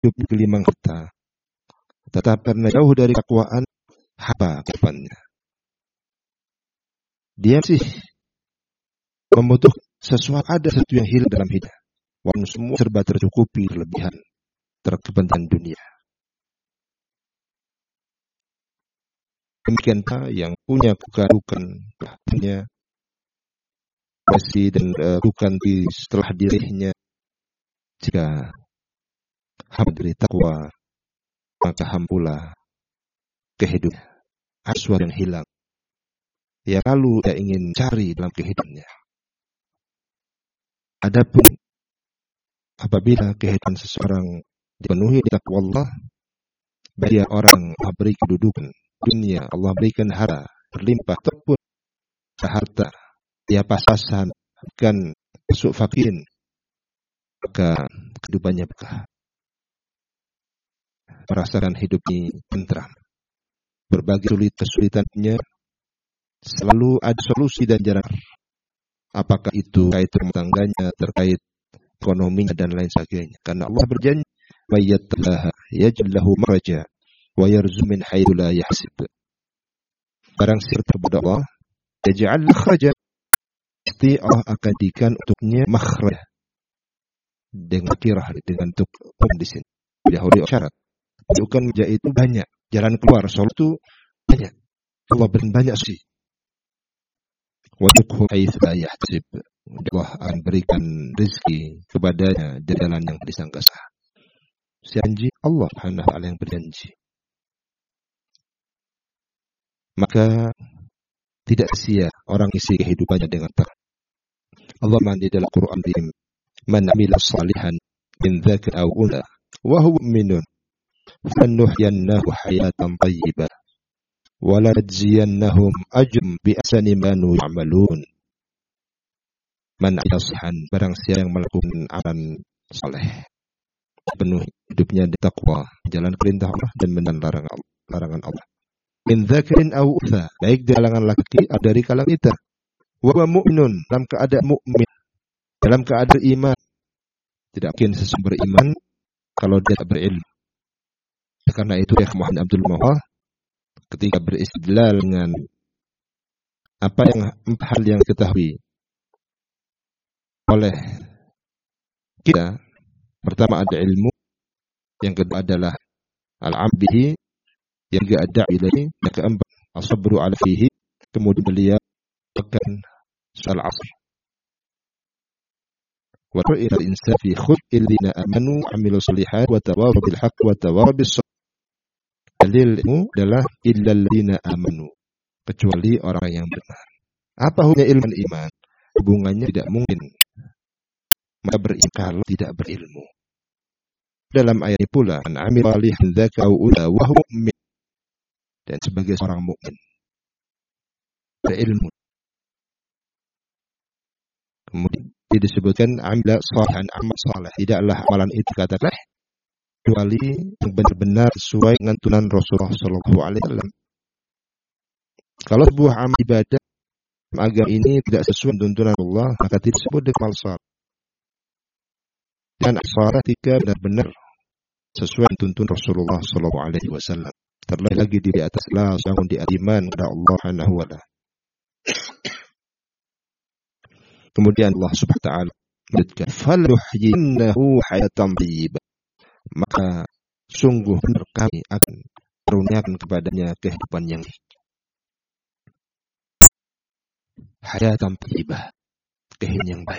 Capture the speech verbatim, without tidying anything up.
hidup gelimang harta, tetapi karena jauh dari takwaan, apa kedepannya? Dia sih membutuhkan sesuatu, ada sesuatu yang hilang dalam hidup. Walaupun semua serba tercukupi, berlebihan, terkepentingan dunia. Demikian yang punya kedudukan, punya kasih dan bukan uh, di setelah dirinya. Jika hamba dari takwa, maka hampulah kehidupan. Sesuatu yang hilang, ya lalu dia ingin cari dalam kehidupannya. Adapun apabila kehidupan seseorang dipenuhi dengan takwa Allah, bagi orang Allah beri kedudukan dunia, Allah berikan harta berlimpah ataupun harta, dia pas-pasan bukan masuk fakirin, maka kehidupannya berkah, merasakan hidup ini tentram. Berbagai sulit kesulitannya selalu ada solusi dan jalan. Apakah itu terkait rumah tangganya, terkait ekonominya dan lain sebagainya. Karena Allah berjanji, "Wa yattallaha yaj'al lahu makhraja wa yarzuqhu min haitsu la yahtasib." Barang siapa kepada Allah, yaj'al makhraja, pasti Allah akan jadikan untuknya makhraj. Dengan kirah, dengan untuk um di sini. Dahulu syarat. Bukan menjadi itu banyak jalan keluar, solusi itu banyak. Allah beri banyak sih. Warzuqhu haitsu la yahtasib. Allah akan berikan rezeki kepadanya dari jalan yang disangka-sangka. Janji Allah Subhanahu wa taala yang berjanji. Maka tidak sia orang isi kehidupannya dengan takwa. Allah mandi dalam Quran Al-Karim, "Man 'amila shalihan min dzakar aw untha wa huwa mu'minun fanuhyiyannahu hayatan thayyibah wa la najziyannahum ajran bi ahsani ma kanu ya'malun." Man 'amila shalihan, barang siapa yang melakukan amalan saleh, penuh hidupnya di takwa, jalan perintah Allah dan menentang larangan Allah. Min dzakarin aw untha, baik dari kalangan laki atau dari kalangan wanita. Wa huwa mu'minun, dalam keadaan mukmin, dalam keadaan iman. Tidak mungkin seseorang beriman kalau dia tak berilmu. Karena itu Syekh Muhammad Abdul Wahab ketika beristidlal dengan apa yang empat hal yang diketahui oleh kita, pertama ada ilmu, yang kedua adalah al-'ambihi, yang ketiga ada ilaihi, yang keempat as-sabru 'ala fihi, kemudian beliau akan soal asr. Wa ra'il al-insan fi khulqil ladzina amanu 'amilu shalihat wa tawasaw bil haqq wa tawasaw bis sabr. Dalilmu adalah illal ladzina amanu, kecuali orang yang benar. Apa hubungannya ilmu dan iman? Hubungannya tidak mungkin maka beriman kalau tidak berilmu. Dalam ayat ini pula, "Man 'amila shalihan dzaka aw untha wa huwa mu'min." Dan sebagai seorang mukmin berilmu. Kemudian disebutkan amila shalihan, amal saleh. Tidaklah amalan itu katakanlah kecuali yang benar-benar sesuai dengan tuntunan Rasulullah sallallahu alaihi wasallam. Kalau sebuah amal ibadah agama ini tidak sesuai dengan tuntunan Allah, maka tidak disebut dengan amal saleh. Dan saleh ketika benar-benar sesuai dengan tuntunan Rasulullah sallallahu alaihi wasallam. Terlebih lagi di atas la bangun di iman kepada Allah Subhanahu wa taala. Kemudian Allah Subhanahu wa taala menyebutkan faluhyinnahu hayatan thayyibah, maka sungguh benar kami akan karuniakan kepadanya kehidupan yang hayatan thayyibah, kehidupan yang baik.